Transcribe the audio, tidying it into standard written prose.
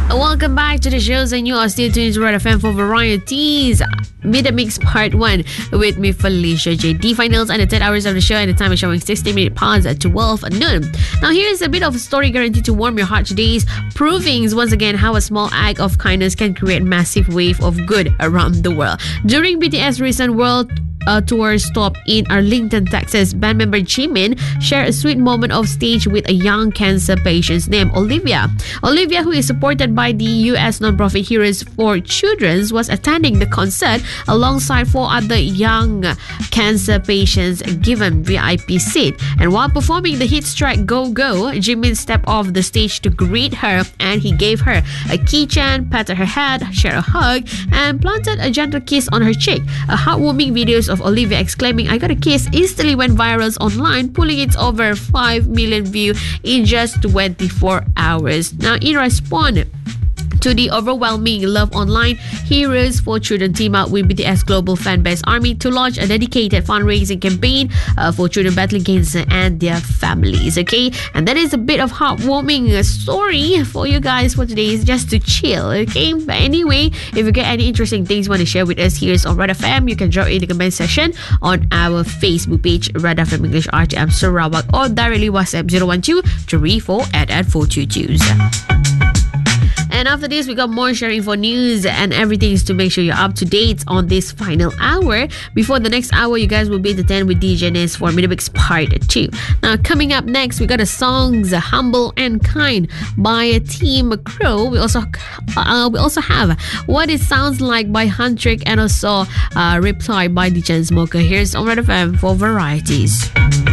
Welcome back to the shows, and you are still tuned to Red FM for varieties. Mid the Mix Part 1 with me, Felicia JD. Finals and the 10 hours of the show, and the time is showing 60 minutes past at 12 noon. Now, here's a bit of a story guaranteed to warm your heart today, proving once again how a small act of kindness can create massive wave of good around the world. During BTS recent world tour stop in Arlington, Texas, band member Jimin shared a sweet moment of stage with a young cancer patient named Olivia. Olivia, who is supported by the U.S. nonprofit Heroes for Children, was attending the concert alongside 4 other young cancer patients given VIP seat. And while performing the hit track Go Go, Jimin stepped off the stage to greet her, and he gave her a keychain, patted her head, shared a hug, and planted a gentle kiss on her cheek. A heartwarming videos of Olivia exclaiming, "I got a kiss," instantly went viral online, pulling its over 5 million views in just 24 hours. Now, in response to the overwhelming love online, Heroes for Children team up with BTS Global Fanbase Army to launch a dedicated fundraising campaign for children battling cancer and their families. Okay, and that is a bit of heartwarming story for you guys for today. It's just to chill. Okay, but anyway, if you get any interesting things you want to share with us here on Red FM, you can drop in the comment section on our Facebook page, Red FM English RTM Sarawak, or directly WhatsApp 012-3488-422. And after this, we got more sharing for news and everything is to make sure you're up to date on this final hour. Before the next hour, you guys will be entertained with DJ Nes for Mid Mix Part 2. Now, coming up next, we got the songs Humble and Kind by Team Crow. We also have What It Sounds Like by Huntrick, and also Reply by the Chainsmokers. Here's on Red FM for varieties.